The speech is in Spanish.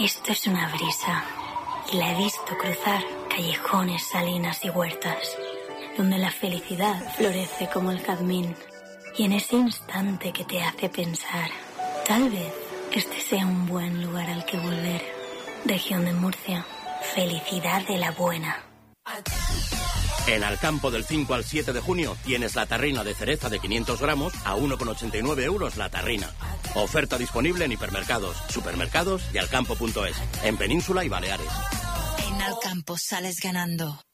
Esto es una brisa. Y la he visto cruzar callejones, salinas y huertas, donde la felicidad florece como el jazmín. Y en ese instante que te hace pensar, tal vez este sea un buen lugar al que volver. Región de Murcia, felicidad de la buena. En Alcampo del 5 al 7 de junio tienes la tarrina de cereza de 500 gramos a 1,89 euros la tarrina. Oferta disponible en hipermercados, supermercados y alcampo.es, en Península y Baleares. En Alcampo sales ganando.